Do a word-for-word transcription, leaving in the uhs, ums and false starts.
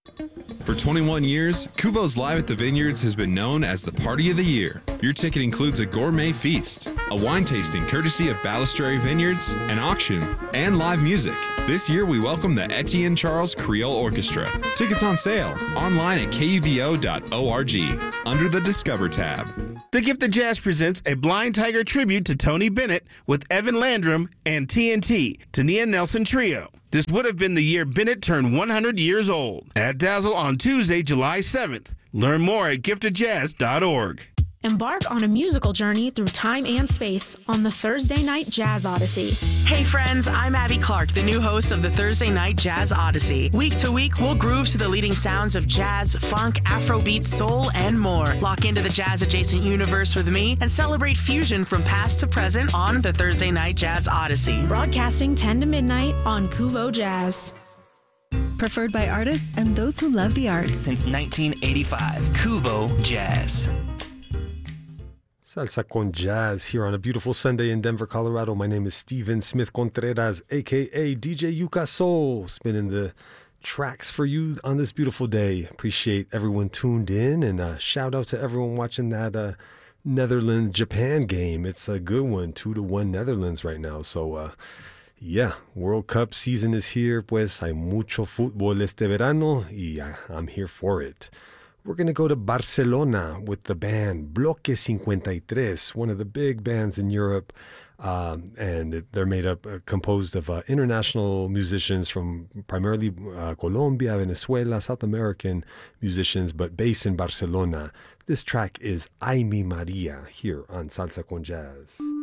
For twenty-one years, Kuvo's Live at the Vineyards has been known as the party of the year. Your ticket includes a gourmet feast, a wine tasting courtesy of Ballestery Vineyards, an auction, and live music. This year, we welcome the Etienne Charles Creole Orchestra. Tickets on sale online at K U V O dot org under the Discover tab. The Gift of Jazz presents a Blind Tiger tribute to Tony Bennett with Evan Landrum and T N T, Tania Nelson Trio. This would have been the year Bennett turned one hundred years old. At Dazzle on Tuesday, July seventh. Learn more at gift of jazz dot org. Embark on a musical journey through time and space on the Thursday Night Jazz Odyssey. Hey friends, I'm Abby Clark, the new host of the Thursday Night Jazz Odyssey. Week to week, we'll groove to the leading sounds of jazz, funk, Afrobeat, soul, and more. Lock into the jazz-adjacent universe with me and celebrate fusion from past to present on the Thursday Night Jazz Odyssey. Broadcasting ten to midnight on Kuvo Jazz. Preferred by artists and those who love the arts. Since nineteen eighty-five, Kuvo Jazz. Salsa con Jazz here on a beautiful Sunday in Denver, Colorado. My name is Steven Smith Contreras, a k a. D J Yuka Soul, spinning the tracks for you on this beautiful day. Appreciate everyone tuned in, and uh, shout out to everyone watching that uh, Netherlands-Japan game. It's a good one, two to one Netherlands right now. So, uh, yeah, World Cup season is here. Pues hay mucho fútbol este verano, y uh, I'm here for it. We're going to go to Barcelona with the band Bloque fifty-three, one of the big bands in Europe. Um, and they're made up, uh, composed of uh, international musicians from primarily uh, Colombia, Venezuela, South American musicians, but based in Barcelona. This track is Ay Mi Maria here on Salsa con Jazz.